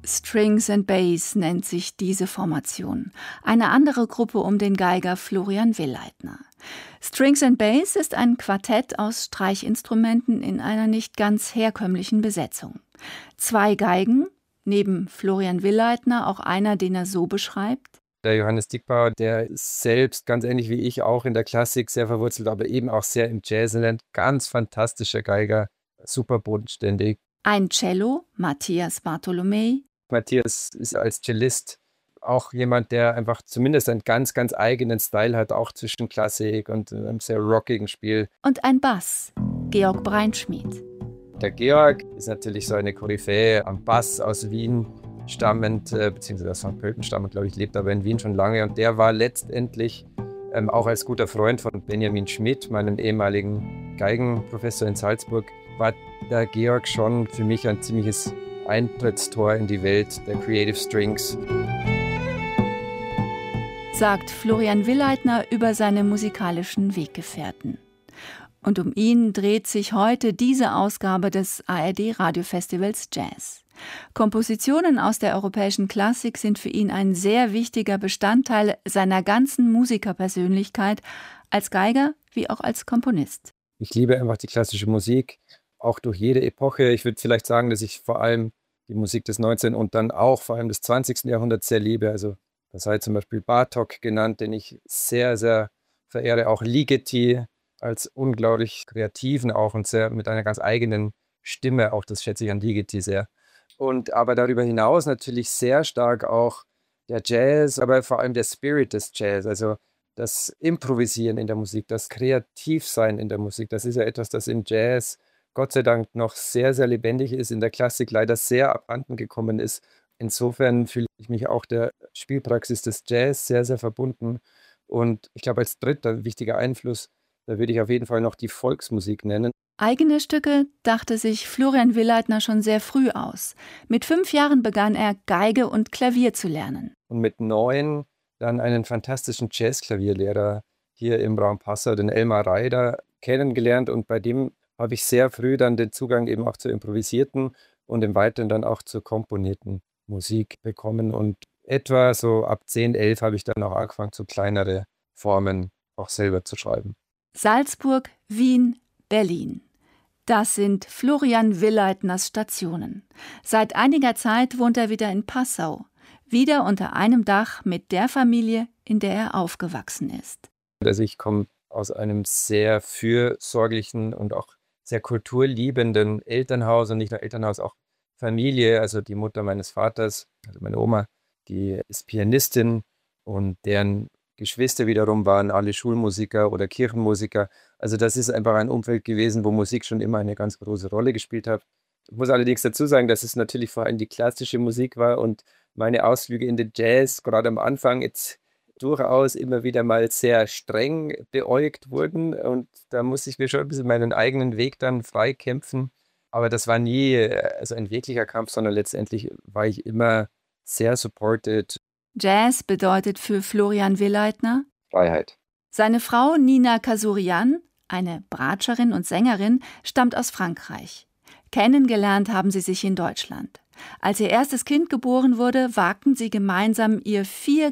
Strings and Bass nennt sich diese Formation. Eine andere Gruppe um den Geiger Florian Willeitner. Strings and Bass ist ein Quartett aus Streichinstrumenten in einer nicht ganz herkömmlichen Besetzung. 2 Geigen, neben Florian Willeitner auch einer, den er so beschreibt: Der Johannes Dickbauer, der ist selbst ganz ähnlich wie ich auch in der Klassik sehr verwurzelt, aber eben auch sehr im Jazzland. Ganz fantastischer Geiger, super bodenständig. Ein Cello, Matthias Bartolomei. Matthias ist als Cellist auch jemand, der einfach zumindest einen ganz, ganz eigenen Style hat, auch zwischen Klassik und einem sehr rockigen Spiel. Und ein Bass, Georg Breinschmidt. Der Georg ist natürlich so eine Koryphäe am Bass aus Wien stammend, beziehungsweise aus St. Pölten stammend, glaube ich, lebt aber in Wien schon lange. Und der war letztendlich auch als guter Freund von Benjamin Schmidt, meinem ehemaligen Geigenprofessor in Salzburg, war der Georg schon für mich ein ziemliches Eintrittstor in die Welt der Creative Strings. Sagt Florian Willeitner über seine musikalischen Weggefährten. Und um ihn dreht sich heute diese Ausgabe des ARD-Radiofestivals Jazz. Kompositionen aus der europäischen Klassik sind für ihn ein sehr wichtiger Bestandteil seiner ganzen Musikerpersönlichkeit, als Geiger wie auch als Komponist. Ich liebe einfach die klassische Musik, auch durch jede Epoche. Ich würde vielleicht sagen, dass ich vor allem die Musik des 19. und dann auch vor allem des 20. Jahrhunderts sehr liebe. Also da sei zum Beispiel Bartók genannt, den ich sehr, sehr verehre. Auch Ligeti als unglaublich kreativen auch und sehr mit einer ganz eigenen Stimme. Auch das schätze ich an Ligeti sehr. Und aber darüber hinaus natürlich sehr stark auch der Jazz, aber vor allem der Spirit des Jazz. Also das Improvisieren in der Musik, das Kreativsein in der Musik. Das ist ja etwas, das im Jazz Gott sei Dank noch sehr, sehr lebendig ist, in der Klassik leider sehr abhanden gekommen ist. Insofern fühle ich mich auch der Spielpraxis des Jazz sehr, sehr verbunden. Und ich glaube, als dritter wichtiger Einfluss, da würde ich auf jeden Fall noch die Volksmusik nennen. Eigene Stücke dachte sich Florian Willeitner schon sehr früh aus. Mit 5 Jahren begann er, Geige und Klavier zu lernen. Und mit 9 dann einen fantastischen Jazzklavierlehrer hier im Raum Passau, den Elmar Reider, kennengelernt. Und bei dem habe ich sehr früh dann den Zugang eben auch zur improvisierten und im Weiteren dann auch zur komponierten Musik bekommen. Und etwa so ab 10, 11 habe ich dann auch angefangen, so kleinere Formen auch selber zu schreiben. Salzburg, Wien, Berlin. Das sind Florian Willeitners Stationen. Seit einiger Zeit wohnt er wieder in Passau. Wieder unter einem Dach mit der Familie, in der er aufgewachsen ist. Also ich komme aus einem sehr fürsorglichen und auch sehr kulturliebenden Elternhaus und nicht nur Elternhaus, auch Familie. Also die Mutter meines Vaters, also meine Oma, die ist Pianistin und deren Geschwister wiederum waren alle Schulmusiker oder Kirchenmusiker. Also das ist einfach ein Umfeld gewesen, wo Musik schon immer eine ganz große Rolle gespielt hat. Ich muss allerdings dazu sagen, dass es natürlich vor allem die klassische Musik war und meine Ausflüge in den Jazz, gerade am Anfang, jetzt durchaus immer wieder mal sehr streng beäugt wurden. Und da musste ich mir schon ein bisschen meinen eigenen Weg dann freikämpfen. Aber das war nie also ein wirklicher Kampf, sondern letztendlich war ich immer sehr supported. Jazz bedeutet für Florian Willeitner Freiheit. Seine Frau Nina Kasurian, eine Bratscherin und Sängerin, stammt aus Frankreich. Kennengelernt haben sie sich in Deutschland. Als ihr erstes Kind geboren wurde, wagten sie gemeinsam ihr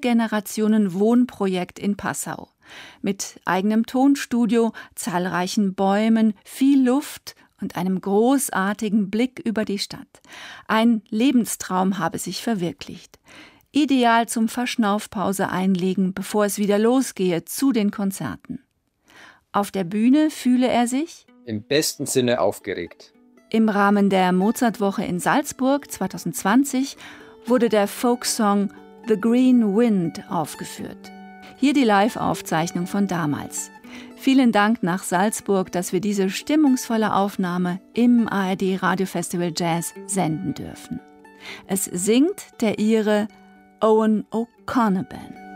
4-Generationen-Wohnprojekt in Passau. Mit eigenem Tonstudio, zahlreichen Bäumen, viel Luft und einem großartigen Blick über die Stadt. Ein Lebenstraum habe sich verwirklicht. Ideal zum Verschnaufpause einlegen, bevor es wieder losgehe zu den Konzerten. Auf der Bühne fühle er sich im besten Sinne aufgeregt. Im Rahmen der Mozartwoche in Salzburg 2020 wurde der Folksong The Green Wind aufgeführt. Hier die Live-Aufzeichnung von damals. Vielen Dank nach Salzburg, dass wir diese stimmungsvolle Aufnahme im ARD Radiofestival Jazz senden dürfen. Es singt der Ire Owen O'Connor Band.